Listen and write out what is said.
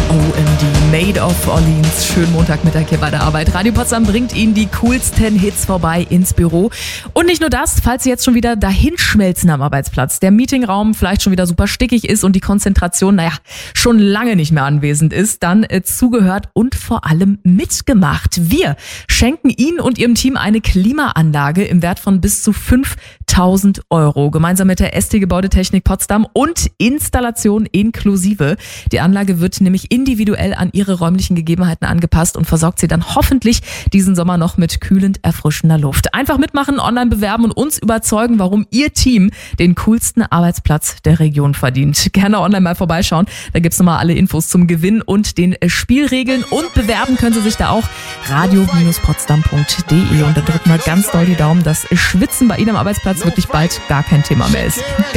OMD, Made of Orleans. Schönen Montagmittag hier bei der Arbeit. Radio Potsdam bringt Ihnen die coolsten Hits vorbei ins Büro. Und nicht nur das, falls Sie jetzt schon wieder dahinschmelzen am Arbeitsplatz, der Meetingraum vielleicht schon wieder super stickig ist und die Konzentration, schon lange nicht mehr anwesend ist, dann zugehört und vor allem mitgemacht. Wir schenken Ihnen und Ihrem Team eine Klimaanlage im Wert von bis zu 5.000 €, gemeinsam mit der ST Gebäudetechnik Potsdam und Installation inklusive. Die Anlage wird nämlich individuell an Ihre räumlichen Gegebenheiten angepasst und versorgt Sie dann hoffentlich diesen Sommer noch mit kühlend erfrischender Luft. Einfach mitmachen, online bewerben und uns überzeugen, warum Ihr Team den coolsten Arbeitsplatz der Region verdient. Gerne online mal vorbeischauen, da gibt's nochmal alle Infos zum Gewinn und den Spielregeln, und bewerben können Sie sich da auch radio-potsdam.de, und da drücken wir ganz doll die Daumen, dass Schwitzen bei Ihnen am Arbeitsplatz wirklich bald gar kein Thema mehr ist.